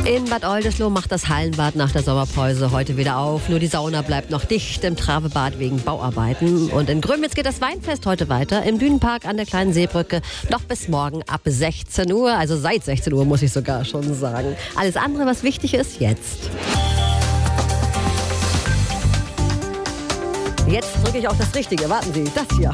In Bad Oldesloe macht das Hallenbad nach der Sommerpause heute wieder auf. Nur die Sauna bleibt noch dicht im Travebad wegen Bauarbeiten. Und in Grömitz geht das Weinfest heute weiter im Dünenpark an der kleinen Seebrücke. Noch bis morgen ab 16 Uhr, also seit 16 Uhr muss ich sogar schon sagen. Alles andere, was wichtig ist, jetzt. Jetzt drücke ich auf das Richtige. Warten Sie, das hier.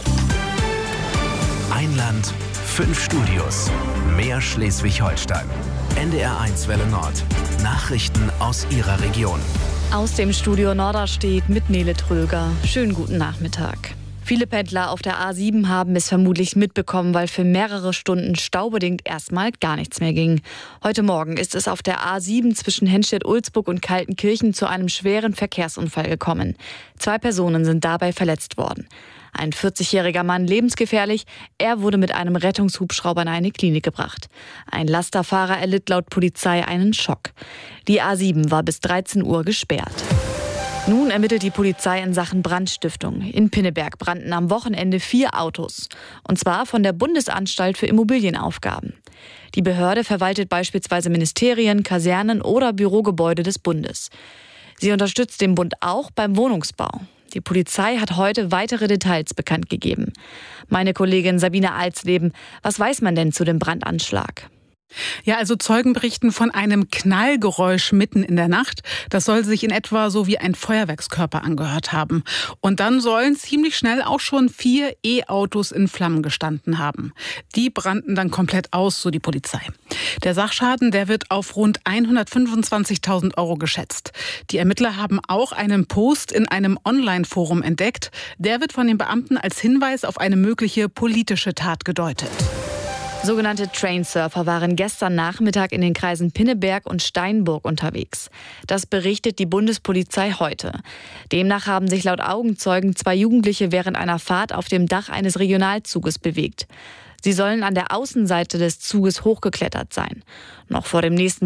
Ein Land, 5 Studios, mehr Schleswig-Holstein. NDR1 Welle Nord. Nachrichten aus Ihrer Region. Aus dem Studio Norderstedt mit Nele Tröger. Schönen guten Nachmittag. Viele Pendler auf der A7 haben es vermutlich mitbekommen, weil für mehrere Stunden staubedingt erstmal gar nichts mehr ging. Heute Morgen ist es auf der A7 zwischen Henstedt-Ulzburg und Kaltenkirchen zu einem schweren Verkehrsunfall gekommen. 2 Personen sind dabei verletzt worden. Ein 40-jähriger Mann lebensgefährlich. Er wurde mit einem Rettungshubschrauber in eine Klinik gebracht. Ein Lasterfahrer erlitt laut Polizei einen Schock. Die A7 war bis 13 Uhr gesperrt. Nun ermittelt die Polizei in Sachen Brandstiftung. In Pinneberg brannten am Wochenende 4 Autos. Und zwar von der Bundesanstalt für Immobilienaufgaben. Die Behörde verwaltet beispielsweise Ministerien, Kasernen oder Bürogebäude des Bundes. Sie unterstützt den Bund auch beim Wohnungsbau. Die Polizei hat heute weitere Details bekannt gegeben. Meine Kollegin Sabine Alsleben, was weiß man denn zu dem Brandanschlag? Ja, also Zeugen berichten von einem Knallgeräusch mitten in der Nacht. Das soll sich in etwa so wie ein Feuerwerkskörper angehört haben. Und dann sollen ziemlich schnell auch schon 4 E-Autos in Flammen gestanden haben. Die brannten dann komplett aus, so die Polizei. Der Sachschaden, der wird auf rund 125.000 € geschätzt. Die Ermittler haben auch einen Post in einem Online-Forum entdeckt. Der wird von den Beamten als Hinweis auf eine mögliche politische Tat gedeutet. Sogenannte Trainsurfer waren gestern Nachmittag in den Kreisen Pinneberg und Steinburg unterwegs. Das berichtet die Bundespolizei heute. Demnach haben sich laut Augenzeugen 2 Jugendliche während einer Fahrt auf dem Dach eines Regionalzuges bewegt. Sie sollen an der Außenseite des Zuges hochgeklettert sein. Noch vor dem nächsten